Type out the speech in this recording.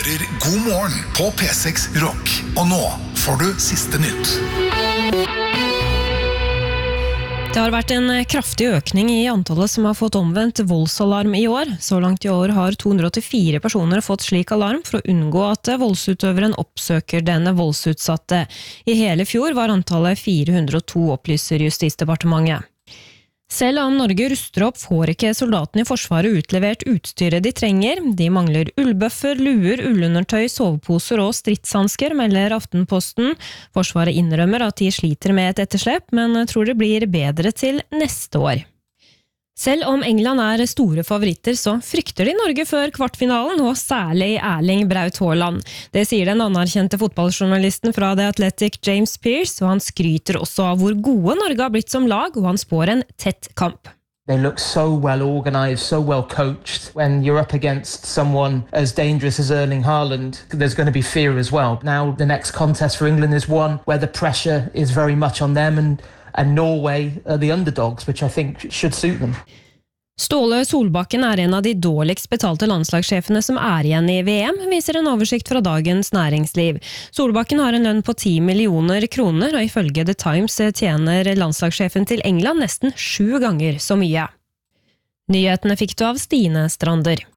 hører God morgen på P6 Rock. Og nå får du siste nytt. Det har vært en kraftig økning i antallet som har fått omvendt voldsalarm i år. Så langt i år har 284 personer fått slik alarm for å unngå at voldsutøveren oppsøker denne voldsutsatte. I hele fjor var antallet 402, opplyser Justisdepartementet. Selv om Norge ruster opp, får ikke soldatene i Forsvaret utlevert utstyret de trenger. De mangler ullbøffer, luer, ullundertøy, soveposer og stridshansker, melder Aftenposten. Forsvaret innrømmer at de sliter med et etterslep, men tror det blir bedre til neste år. Selv om England er store favoritter, så frykter de Norge før kvartfinalen, og særlig Erling Braut Haaland. Det sier den anerkjente fotballjournalisten fra The Athletic, James Pearce, og han skryter også av hvor gode Norge har blitt som lag, og han spår en tett kamp. They look so well organised, so well coached. When you're up against someone as dangerous as Erling Haaland, there's going to be fear as well. Now the next contest for England is one where the pressure is very much on them, and Norway are the underdogs, which I think should suit them. Ståle Solbakken er en av de dårligst betalte landslagssjefene som er igjen i VM, viser en oversikt fra Dagens Næringsliv. Solbakken har en lønn på 10 millioner kroner, og ifølge The Times tjener landslagssjefen til England nesten 7 ganger så mye. Nyhetene fikk du av Stine Strander.